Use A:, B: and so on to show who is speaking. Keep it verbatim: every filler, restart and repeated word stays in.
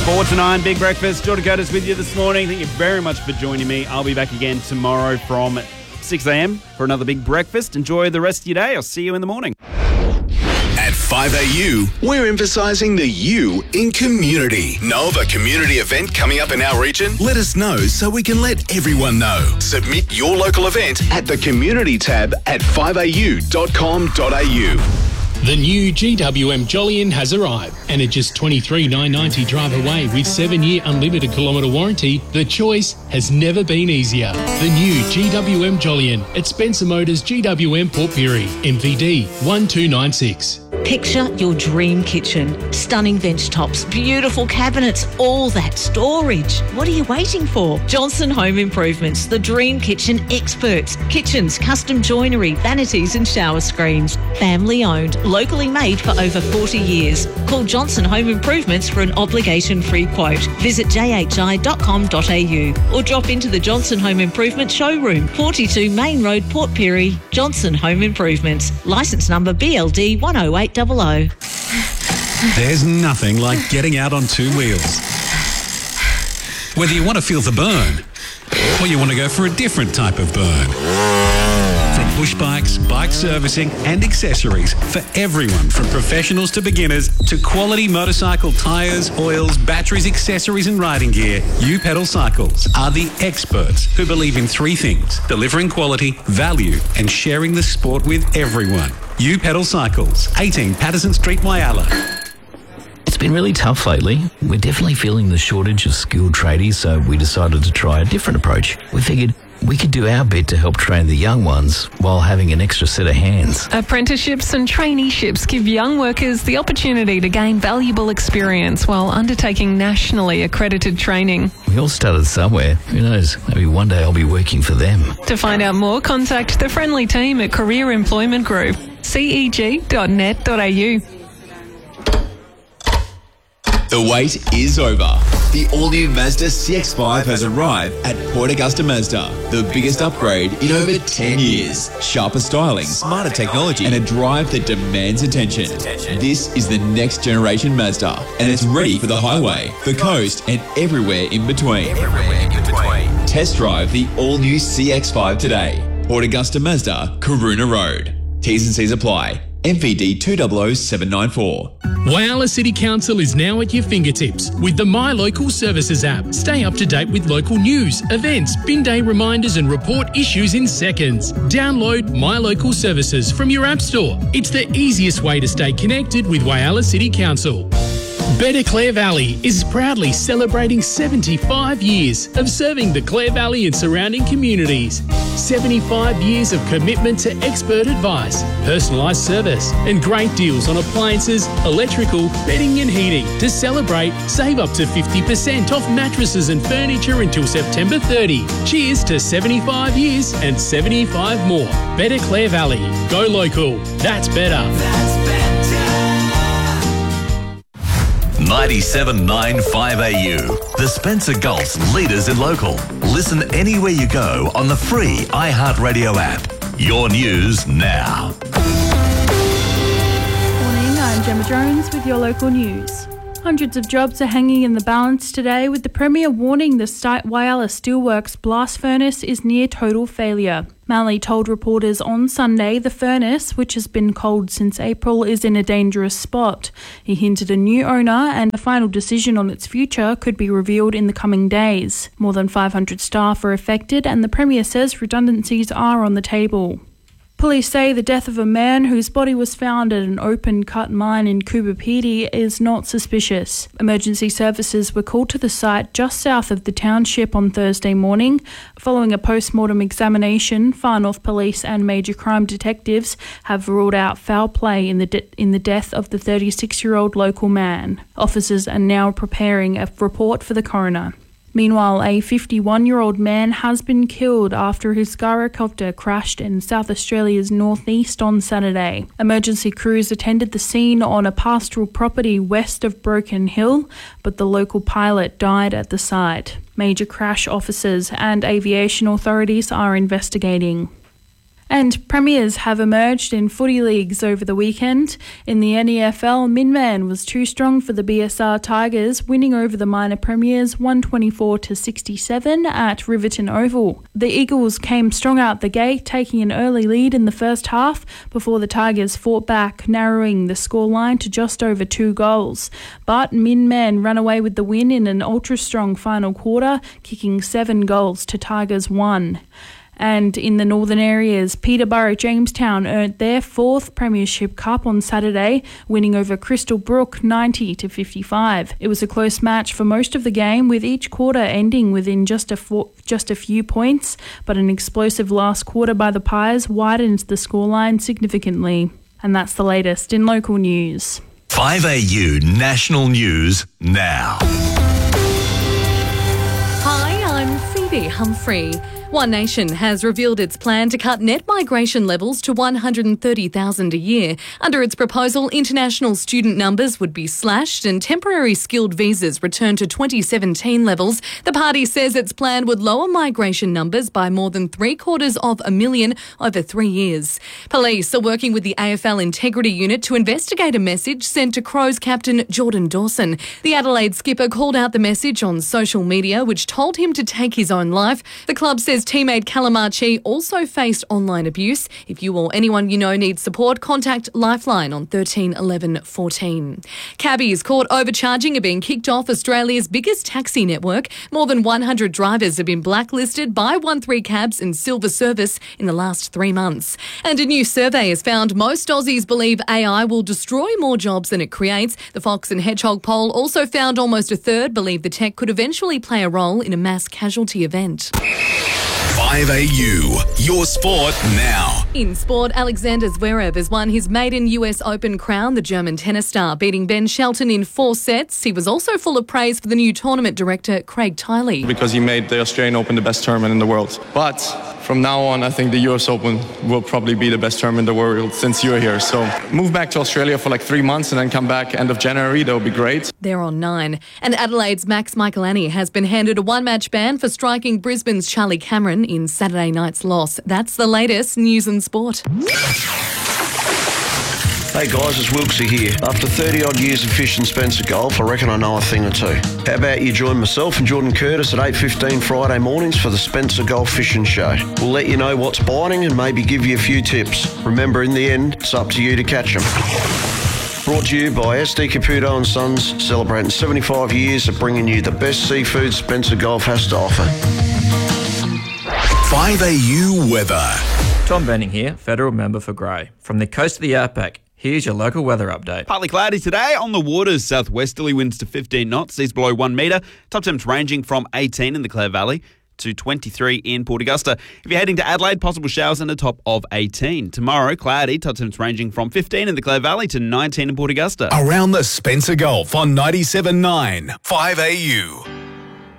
A: Four to nine, Big Breakfast. Jordan Curtis with you this morning. Thank you very much for joining me. I'll be back again tomorrow from six a.m. for another Big Breakfast. Enjoy the rest of your day. I'll see you in the morning.
B: At five A U, we're emphasising the U in community. Know of a community event coming up in our region? Let us know so we can let everyone know. Submit your local event at the community tab at five a u dot com dot a u.
C: The new G W M Jolyon has arrived, and at just twenty-three thousand nine hundred ninety drive away with seven-year unlimited kilometre warranty, the choice has never been easier. The new G W M Jolyon at Spencer Motors G W M Port Pirie, M V D one two nine six.
D: Picture your dream kitchen. Stunning bench tops, beautiful cabinets, all that storage. What are you waiting for? Johnson Home Improvements, the dream kitchen experts. Kitchens, custom joinery, vanities and shower screens. Family owned, locally made for over forty years. Call Johnson Home Improvements for an obligation-free quote. Visit j h i dot com dot a u or drop into the Johnson Home Improvement showroom, forty-two Main Road, Port Pirie. Johnson Home Improvements. Licence number B L D one oh eight double oh.
E: There's nothing like getting out on two wheels. Whether you want to feel the burn or you want to go for a different type of burn. From push bikes, bike servicing and accessories for everyone from professionals to beginners to quality motorcycle tyres, oils, batteries, accessories and riding gear, U Pedal Cycles are the experts who believe in three things: delivering quality, value and sharing the sport with everyone. U Pedal Cycles, eighteen Patterson Street, Whyalla.
F: It's been really tough lately. We're definitely feeling the shortage of skilled tradies, so we decided to try a different approach. We figured we could do our bit to help train the young ones while having an extra set of hands.
G: Apprenticeships and traineeships give young workers the opportunity to gain valuable experience while undertaking nationally accredited training.
F: We all started somewhere. Who knows? Maybe one day I'll be working for them.
G: To find out more, contact the friendly team at Career Employment Group, c e g dot net dot a u.
H: The wait is over. The all-new Mazda C X five has arrived at Port Augusta Mazda. The biggest upgrade in over ten years. Sharper styling, smarter technology, and a drive that demands attention. This is the next generation Mazda, and it's ready for the highway, the coast, and everywhere in between. Everywhere in between. Test drive the all-new C X five today. Port Augusta Mazda, Karoona Road. T's and C's apply. M V D two zero zero seven nine four.
C: Whyalla City Council is now at your fingertips with the My Local Services app. Stay up to date with local news, events, bin day reminders and report issues in seconds. Download My Local Services from your app store. It's the easiest way to stay connected with Whyalla City Council. Better Clare Valley is proudly celebrating seventy-five years of serving the Clare Valley and surrounding communities. seventy-five years of commitment to expert advice, personalised service and great deals on appliances, electrical, bedding and heating. To celebrate, save up to fifty percent off mattresses and furniture until September thirtieth. Cheers to seventy-five years and seventy-five more. Better Clare Valley. Go local. That's better. That's better.
B: ninety-seven point nine five A U. The Spencer Gulf's leaders in local. Listen anywhere you go on the free iHeartRadio app. Your news now.
I: Morning, I'm Gemma Jones with your local news. Hundreds of jobs are hanging in the balance today, with the Premier warning the Whyalla Steelworks blast furnace is near total failure. Manly told reporters on Sunday the furnace, which has been cold since April, is in a dangerous spot. He hinted a new owner and a final decision on its future could be revealed in the coming days. More than five hundred staff are affected, and the Premier says redundancies are on the table. Police say the death of a man whose body was found at an open-cut mine in Coober Pedy is not suspicious. Emergency services were called to the site just south of the township on Thursday morning. Following a post-mortem examination, Far North Police and major crime detectives have ruled out foul play in the de- in the death of the thirty-six-year-old local man. Officers are now preparing a report for the coroner. Meanwhile, a fifty-one-year-old man has been killed after his gyrocopter crashed in South Australia's northeast on Saturday. Emergency crews attended the scene on a pastoral property west of Broken Hill, but the local pilot died at the site. Major crash officers and aviation authorities are investigating. And premiers have emerged in footy leagues over the weekend. In the N E F L, Minman was too strong for the B S R Tigers, winning over the minor premiers one twenty-four to sixty-seven at Riverton Oval. The Eagles came strong out the gate, taking an early lead in the first half before the Tigers fought back, narrowing the scoreline to just over two goals. But Minman ran away with the win in an ultra-strong final quarter, kicking seven goals to Tigers one. And in the northern areas, Peterborough Jamestown earned their fourth Premiership Cup on Saturday, winning over Crystal Brook ninety to fifty-five. It was a close match for most of the game, with each quarter ending within just a four, just a few points, but an explosive last quarter by the Pies widened the scoreline significantly. And that's the latest in local news.
B: five A U National News now.
J: Hi, I'm Phoebe Humphrey. One Nation has revealed its plan to cut net migration levels to one hundred thirty thousand a year. Under its proposal, international student numbers would be slashed and temporary skilled visas returned to twenty seventeen levels. The party says its plan would lower migration numbers by more than three quarters of a million over three years. Police are working with the A F L Integrity Unit to investigate a message sent to Crows captain Jordan Dawson. The Adelaide skipper called out the message on social media, which told him to take his own life. The club says teammate Callum Archie also faced online abuse. If you or anyone you know needs support, contact Lifeline on thirteen eleven fourteen. Cabbies caught overcharging are being kicked off Australia's biggest taxi network. More than one hundred drivers have been blacklisted by one three Cabs and Silver Service in the last three months. And a new survey has found most Aussies believe A I will destroy more jobs than it creates. The Fox and Hedgehog poll also found almost a third believe the tech could eventually play a role in a mass casualty event.
B: five A U, your sport now.
J: In sport, Alexander Zverev has won his maiden U S Open crown, the German tennis star, beating Ben Shelton in four sets. He was also full of praise for the new tournament director, Craig Tiley.
K: Because he made the Australian Open the best tournament in the world. But from now on, I think the U S Open will probably be the best tournament in the world since you're here. So move back to Australia for like three months and then come back end of January. That would be great.
J: They're on nine. And Adelaide's Max Michelani has been handed a one-match ban for striking Brisbane's Charlie Cameron in Saturday night's loss. That's the latest news and sport.
L: Hey guys, it's Wilksy here. After thirty odd years of fishing Spencer Golf, I reckon I know a thing or two. How about you join myself and Jordan Curtis at eight fifteen Friday mornings for the Spencer Golf Fishing Show. We'll let you know what's biting and maybe give you a few tips. Remember, in the end, it's up to you to catch them. Brought to you by S D Caputo and Sons, celebrating seventy-five years of bringing you the best seafood Spencer Golf has to offer.
B: five A U weather.
M: Tom Benning here, Federal Member for Grey. From the coast of the outback, here's your local weather update.
A: Partly cloudy today on the waters. Southwesterly winds to fifteen knots, seas below one metre. Top temps ranging from eighteen in the Clare Valley to twenty-three in Port Augusta. If you're heading to Adelaide, possible showers and a top of eighteen. Tomorrow, cloudy, top temps ranging from fifteen in the Clare Valley to nineteen in Port Augusta.
B: Around the Spencer Gulf on ninety-seven point nine five A U.